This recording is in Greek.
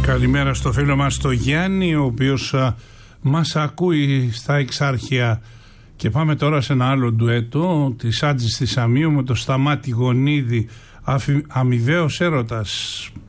Καλημέρα στο φίλο μας το Γιάννη, ο οποίος μας ακούει στα Εξάρχεια. Και πάμε τώρα σε ένα άλλο ντουέτο της Άτζης της Αμίου με το Σταμάτη Γονίδη, αμοιβαίος έρωτας.